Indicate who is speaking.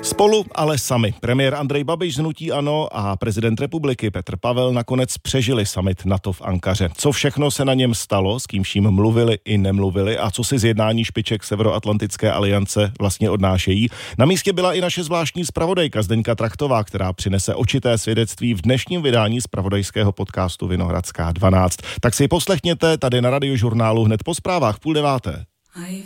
Speaker 1: Spolu, ale sami. Premiér Andrej Babiš z hnutí ANO a prezident republiky Petr Pavel nakonec přežili summit NATO v Ankaře. Co všechno se na něm stalo, s kým vším mluvili i nemluvili a co si z jednání špiček Severoatlantické aliance vlastně odnášejí. Na místě byla i naše zvláštní zpravodajka Zdeňka Trachtová, která přinese očité svědectví v dnešním vydání zpravodajského podcastu Vinohradská 12. Tak si ji poslechněte tady na Radiožurnálu hned po zprávách 8:30.